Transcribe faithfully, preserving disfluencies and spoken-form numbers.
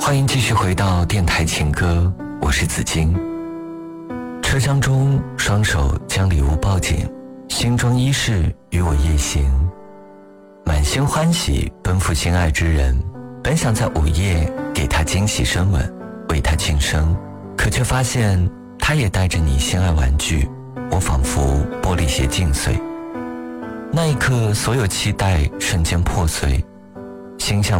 欢迎继续回到电台情歌，我是子金。车厢中，双手将礼物抱紧，心中依是与我夜行，满心欢喜奔赴心爱之人。本想在午夜给他惊喜深吻，为他庆生，可却发现他也带着你心爱玩具，我仿佛玻璃鞋尽碎。那一刻，所有期待瞬间破碎，心像